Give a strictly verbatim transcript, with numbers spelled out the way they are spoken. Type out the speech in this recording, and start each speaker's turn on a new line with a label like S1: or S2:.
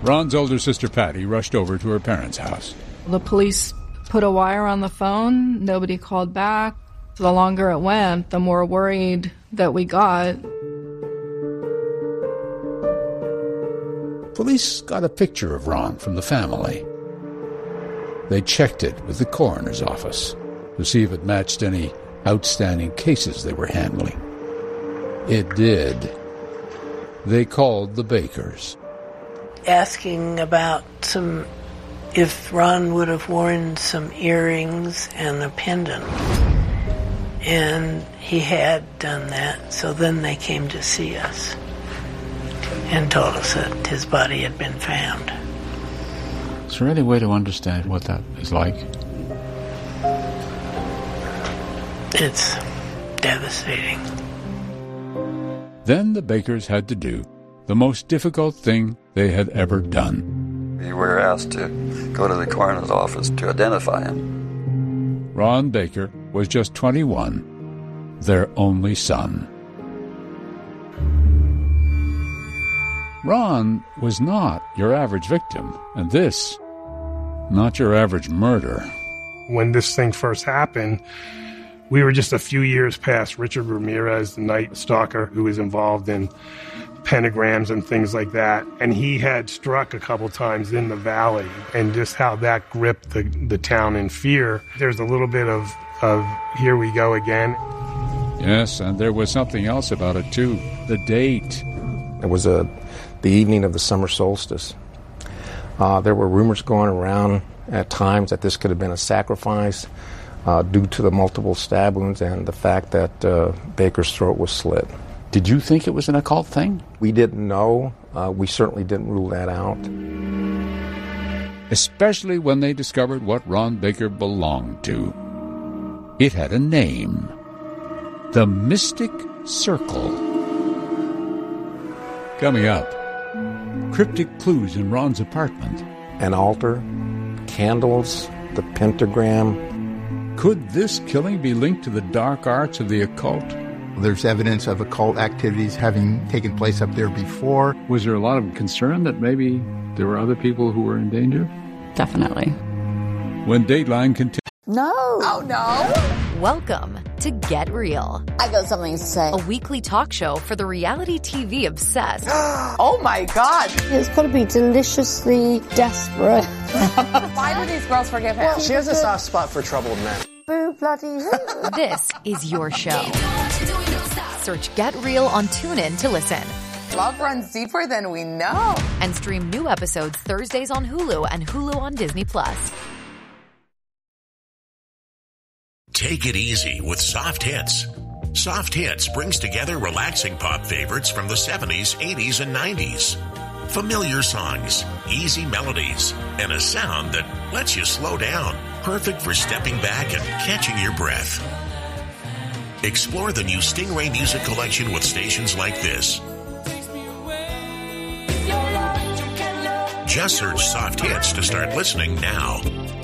S1: Ron's older sister, Patty, rushed over to her parents' house.
S2: The police put a wire on the phone. Nobody called back. The longer it went, the more worried that we got.
S1: Police got a picture of Ron from the family. They checked it with the coroner's office to see if it matched any outstanding cases they were handling. It did. They called the Bakers.
S3: Asking about some, if Ron would have worn some earrings and a pendant. And he had done that, so then they came to see us and told us that his body had been found.
S1: Is there any way to understand what that is like?
S3: It's devastating.
S1: Then the Bakers had to do the most difficult thing they had ever done.
S4: We were asked to go to the coroner's office to identify him.
S1: Ron Baker was just twenty-one, their only son. Ron was not your average victim, and this, not your average murder.
S5: When this thing first happened, we were just a few years past Richard Ramirez, the Night Stalker, who was involved in pentagrams and things like that. And he had struck a couple times in the valley, and just how that gripped the, the town in fear. There's a little bit of, of here we go again.
S1: Yes, and there was something else about it, too. The date.
S6: It was a, the evening of the summer solstice. Uh, there were rumors going around at times that this could have been a sacrifice uh, due to the multiple stab wounds and the fact that uh, Baker's throat was slit.
S1: Did you think it was an occult thing?
S6: We didn't know. Uh, we certainly didn't rule that out.
S1: Especially when they discovered what Ron Baker belonged to. It had a name. The Mystic Circle. Coming up, cryptic clues in Ron's apartment.
S6: An altar, candles, the pentagram.
S1: Could this killing be linked to the dark arts of the occult?
S7: There's evidence of occult activities having taken place up there before.
S1: Was there a lot of concern that maybe there were other people who were in danger?
S2: Definitely.
S1: When Dateline continued.
S8: No.
S9: Oh, no. Welcome to Get Real.
S8: I got something to say.
S9: A weekly talk show for the reality T V obsessed.
S10: Oh, my God.
S8: It's got to be deliciously desperate.
S10: Why do these girls forgive him?
S11: Well, she has a soft spot for troubled men.
S8: Boo, bloody hoo.
S9: This is your show. Search Get Real on TuneIn to listen.
S10: Love runs deeper than we know.
S9: And stream new episodes Thursdays on Hulu and Hulu on Disney Plus.
S12: Take it easy with Soft Hits. Soft Hits brings together relaxing pop favorites from the seventies, eighties, and nineties. Familiar songs, easy melodies, and a sound that lets you slow down. Perfect for stepping back and catching your breath. Explore the new Stingray Music Collection with stations like this. Just search Soft Hits to start listening now.